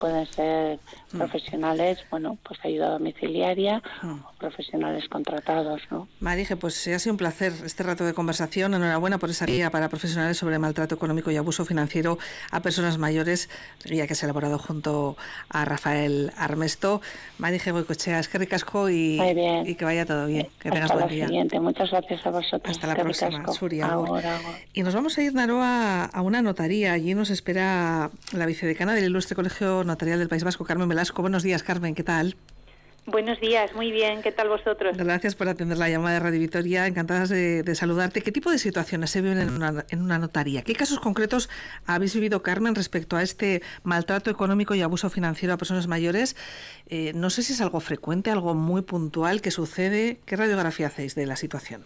pueden ser profesionales, bueno, pues ayuda domiciliaria o profesionales contratados, ¿no? Marije, pues ha sido un placer este rato de conversación. Enhorabuena por esa guía para profesionales sobre maltrato económico y abuso financiero a personas mayores, guía que se ha elaborado junto a Rafael Armesto. Marije Goicoechea, eskerrik asko y que vaya todo bien. Que tengas buen día. Hasta la siguiente. Muchas gracias a vosotros. Hasta la próxima, Suri. Ahora. Y nos vamos a ir, Naroa, a una notaría. Allí nos espera la vicedecana del Ilustre Colegio Notarial del País Vasco, Carmen Velasco. Buenos días, Carmen, ¿qué tal? Buenos días, muy bien, ¿qué tal vosotros? Gracias por atender la llamada de Radio Vitoria, encantadas de saludarte. ¿Qué tipo de situaciones se viven en una notaría? ¿Qué casos concretos habéis vivido, Carmen, respecto a este maltrato económico y abuso financiero a personas mayores? No sé si es algo frecuente, algo muy puntual que sucede. ¿Qué radiografía hacéis de la situación?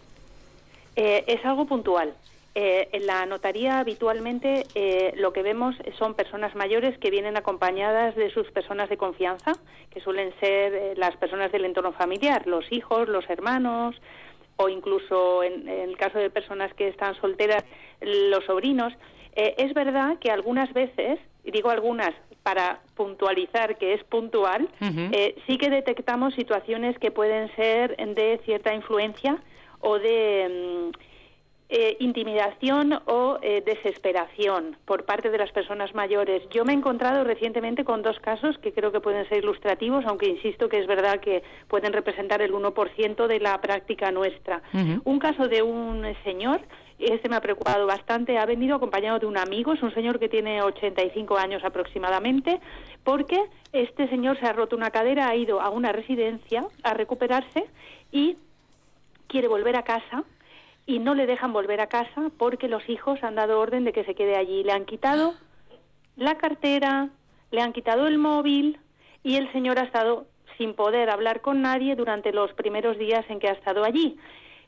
Es algo puntual. En la notaría habitualmente lo que vemos son personas mayores que vienen acompañadas de sus personas de confianza, que suelen ser las personas del entorno familiar, los hijos, los hermanos, o incluso en el caso de personas que están solteras, los sobrinos. Es verdad que algunas veces, y digo algunas para puntualizar que es puntual, sí que detectamos situaciones que pueden ser de cierta influencia o de intimidación o desesperación por parte de las personas mayores. Yo me he encontrado recientemente con dos casos que creo que pueden ser ilustrativos, aunque insisto que es verdad que pueden representar el 1% de la práctica nuestra. Un caso de un señor, este me ha preocupado bastante, ha venido acompañado de un amigo, es un señor que tiene 85 años aproximadamente, porque este señor se ha roto una cadera, ha ido a una residencia a recuperarse y quiere volver a casa, y no le dejan volver a casa porque los hijos han dado orden de que se quede allí. Le han quitado la cartera, le han quitado el móvil y el señor ha estado sin poder hablar con nadie durante los primeros días en que ha estado allí.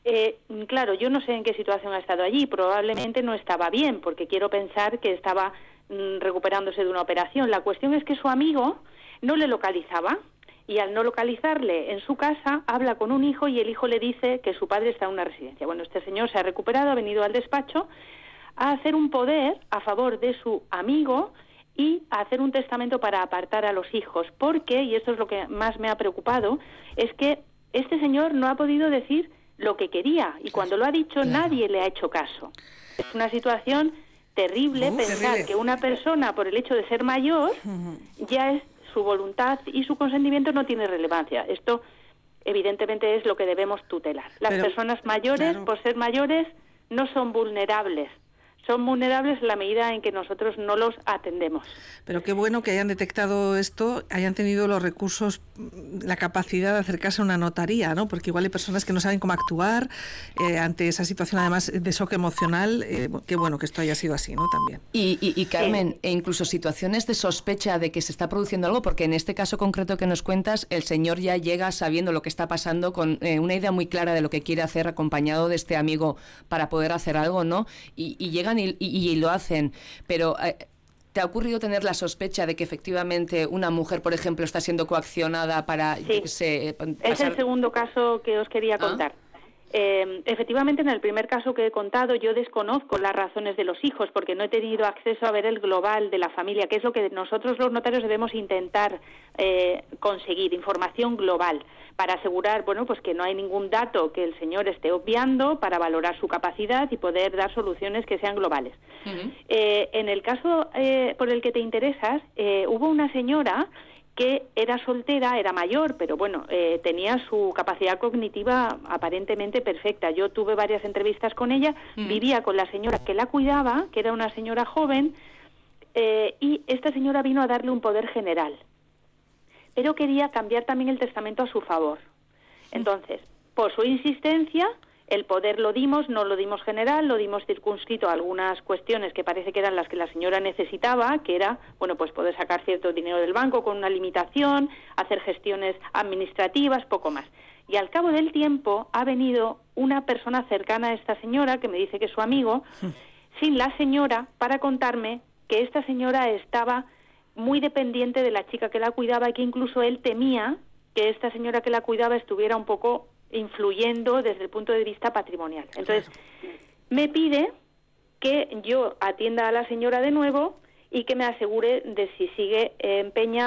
Claro, yo no sé en qué situación ha estado allí, probablemente no estaba bien, porque quiero pensar que estaba recuperándose de una operación. La cuestión es que su amigo no le localizaba, y al no localizarle en su casa, habla con un hijo y el hijo le dice que su padre está en una residencia. Bueno, este señor se ha recuperado, ha venido al despacho a hacer un poder a favor de su amigo y a hacer un testamento para apartar a los hijos, porque, y esto es lo que más me ha preocupado, es que este señor no ha podido decir lo que quería, y cuando lo ha dicho nadie le ha hecho caso. Es una situación terrible pensar que una persona, por el hecho de ser mayor, ya es su voluntad y su consentimiento no tiene relevancia. Esto, evidentemente, es lo que debemos tutelar. Las personas mayores, por ser mayores, no son vulnerables. Son vulnerables en la medida en que nosotros no los atendemos. Pero qué bueno que hayan detectado esto, hayan tenido los recursos, la capacidad de acercarse a una notaría, ¿no? Porque igual hay personas que no saben cómo actuar ante esa situación, además de shock emocional. Qué bueno que esto haya sido así, ¿no? También. Y Carmen, e incluso situaciones de sospecha de que se está produciendo algo, porque en este caso concreto que nos cuentas, el señor ya llega sabiendo lo que está pasando, con una idea muy clara de lo que quiere hacer, acompañado de este amigo para poder hacer algo, ¿no? Y llegan y lo hacen, pero ¿te ha ocurrido tener la sospecha de que efectivamente una mujer, por ejemplo, está siendo coaccionada para... Sí, es el segundo caso que os quería contar. Efectivamente, en el primer caso que he contado, yo desconozco las razones de los hijos porque no he tenido acceso a ver el global de la familia, que es lo que nosotros los notarios debemos intentar conseguir, información global, para asegurar, bueno, pues que no hay ningún dato que el señor esté obviando para valorar su capacidad y poder dar soluciones que sean globales. En el caso por el que te interesas, hubo una señora que era soltera, era mayor, pero bueno, tenía su capacidad cognitiva aparentemente perfecta. Yo tuve varias entrevistas con ella, vivía con la señora que la cuidaba, que era una señora joven, y esta señora vino a darle un poder general, pero quería cambiar también el testamento a su favor. Entonces, por su insistencia, el poder lo dimos, no lo dimos general, lo dimos circunscrito a algunas cuestiones que parece que eran las que la señora necesitaba, que era, bueno, pues poder sacar cierto dinero del banco con una limitación, hacer gestiones administrativas, poco más. Y al cabo del tiempo ha venido una persona cercana a esta señora, que me dice que es su amigo, sin la señora, para contarme que esta señora estaba muy dependiente de la chica que la cuidaba y que incluso él temía que esta señora que la cuidaba estuviera un poco influyendo desde el punto de vista patrimonial. Entonces, me pide que yo atienda a la señora de nuevo y que me asegure de si sigue empeñado